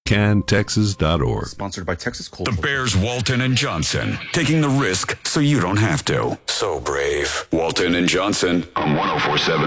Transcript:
cantexas.org. Sponsored by Texas Cultural. The Bears, Walton and Johnson, taking the risk so you don't have to. So brave. Walton and Johnson on 104.7